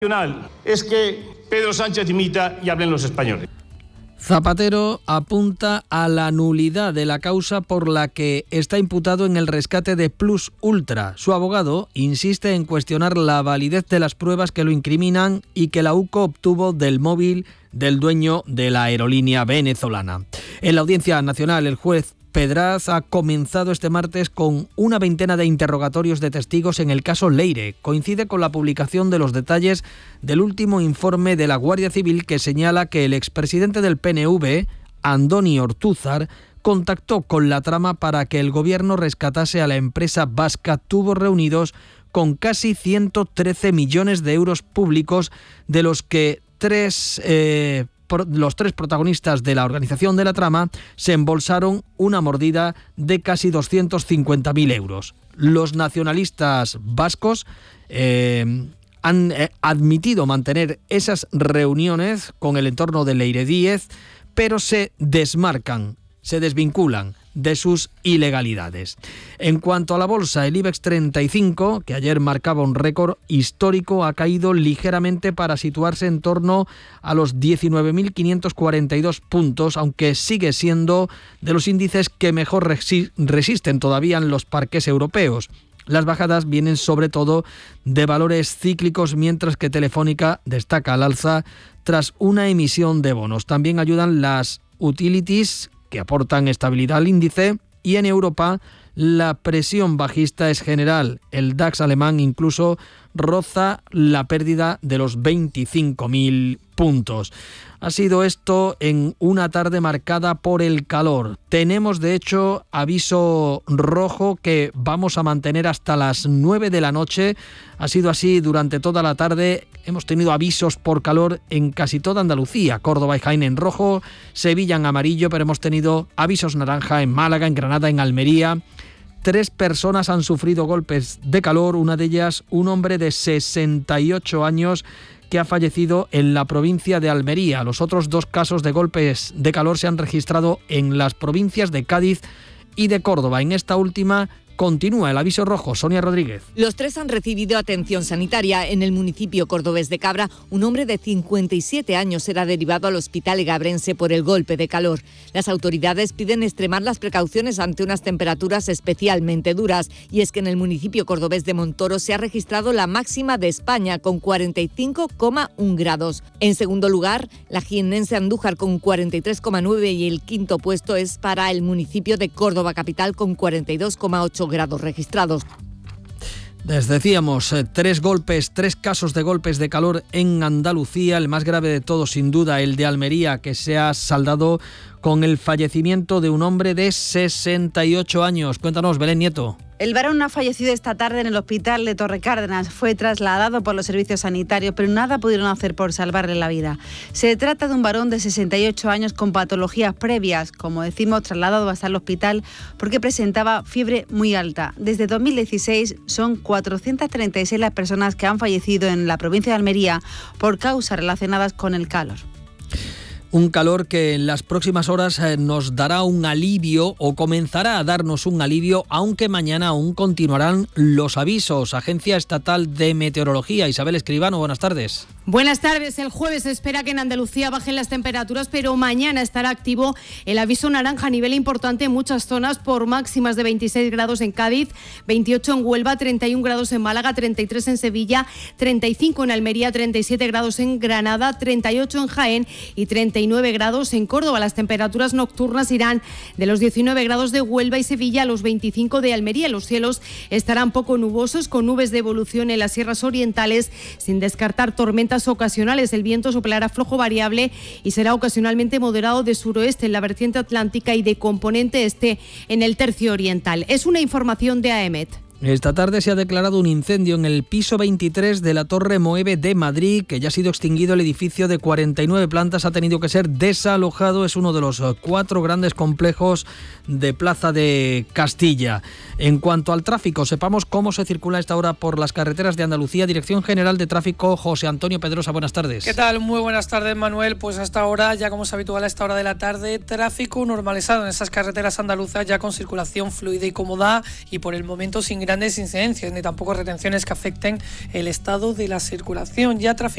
Es que Pedro Sánchez dimita y hablen los españoles. Zapatero apunta a la nulidad de la causa por la que está imputado en el rescate de Plus Ultra. Su abogado insiste en cuestionar la validez de las pruebas que lo incriminan y que la UCO obtuvo del móvil del dueño de la aerolínea venezolana. En la Audiencia Nacional, el juez Pedraz ha comenzado este martes con una veintena de interrogatorios de testigos en el caso Leire. Coincide con la publicación de los detalles del último informe de la Guardia Civil que señala que el expresidente del PNV, Andoni Ortúzar, contactó con la trama para que el gobierno rescatase a la empresa vasca Tubos Reunidos con casi 113 millones de euros públicos, de los que los tres protagonistas de la organización de la trama se embolsaron una mordida de casi 250.000 euros. Los nacionalistas vascos han admitido mantener esas reuniones con el entorno de Leire Díez, pero se desvinculan de sus ilegalidades. En cuanto a la bolsa, el IBEX 35, que ayer marcaba un récord histórico, ha caído ligeramente para situarse en torno a los 19.542 puntos, aunque sigue siendo de los índices que mejor resisten todavía en los parques europeos. Las bajadas vienen sobre todo de valores cíclicos, mientras que Telefónica destaca al alza tras una emisión de bonos. También ayudan las utilities, que aportan estabilidad al índice, y en Europa la presión bajista es general. El DAX alemán incluso roza la pérdida de los 25.000 puntos. Ha sido esto en una tarde marcada por el calor. Tenemos, de hecho, aviso rojo que vamos a mantener hasta las 9 de la noche. Ha sido así durante toda la tarde. Hemos tenido avisos por calor en casi toda Andalucía. Córdoba y Jaén en rojo, Sevilla en amarillo, pero hemos tenido avisos naranja en Málaga, en Granada, en Almería. 3 personas han sufrido golpes de calor, una de ellas un hombre de 68 años que ha fallecido en la provincia de Almería. Los otros 2 casos de golpes de calor se han registrado en las provincias de Cádiz y de Córdoba. En esta última continúa el aviso rojo. Sonia Rodríguez. Los 3 han recibido atención sanitaria. En el municipio cordobés de Cabra, un hombre de 57 años será derivado al hospital egabrense por el golpe de calor. Las autoridades piden extremar las precauciones ante unas temperaturas especialmente duras, y es que en el municipio cordobés de Montoro se ha registrado la máxima de España con 45,1 grados. En segundo lugar, la jiennense Andújar con 43,9 y el quinto puesto es para el municipio de Córdoba capital con 42,8 grados registrados. Les decíamos, 3 casos de golpes de calor en Andalucía. El más grave de todos, sin duda, el de Almería, que se ha saldado con el fallecimiento de un hombre de 68 años. Cuéntanos, Belén Nieto. El varón ha fallecido esta tarde en el hospital de Torrecárdenas. Fue trasladado por los servicios sanitarios, pero nada pudieron hacer por salvarle la vida. Se trata de un varón de 68 años con patologías previas, como decimos, trasladado hasta el hospital porque presentaba fiebre muy alta. Desde 2016 son 436 las personas que han fallecido en la provincia de Almería por causas relacionadas con el calor. Un calor que en las próximas horas nos dará un alivio, o comenzará a darnos un alivio, aunque mañana aún continuarán los avisos. Agencia Estatal de Meteorología. Isabel Escribano, buenas tardes. Buenas tardes. El jueves se espera que en Andalucía bajen las temperaturas, pero mañana estará activo el aviso naranja a nivel importante en muchas zonas por máximas de 26 grados en Cádiz, 28 en Huelva, 31 grados en Málaga, 33 en Sevilla, 35 en Almería, 37 grados en Granada, 38 en Jaén y 39 grados en Córdoba. Las temperaturas nocturnas irán de los 19 grados de Huelva y Sevilla a los 25 de Almería. Los cielos estarán poco nubosos, con nubes de evolución en las sierras orientales, sin descartar tormentas ocasionales. El viento soplará flojo variable y será ocasionalmente moderado de suroeste en la vertiente atlántica y de componente este en el tercio oriental. Es una información de AEMET. Esta tarde se ha declarado un incendio en el piso 23 de la Torre Moeve de Madrid, que ya ha sido extinguido. El edificio de 49 plantas ha tenido que ser desalojado. Es uno de los 4 grandes complejos de Plaza de Castilla. En cuanto al tráfico, sepamos cómo se circula a esta hora por las carreteras de Andalucía. Dirección General de Tráfico, José Antonio Pedrosa, buenas tardes. ¿Qué tal? Muy buenas tardes, Manuel. Pues hasta ahora, ya como es habitual a esta hora de la tarde, tráfico normalizado en esas carreteras andaluzas, ya con circulación fluida y cómoda, y por el momento sin grandes incidencias ni tampoco retenciones que afecten el estado de la circulación. Ya tráfico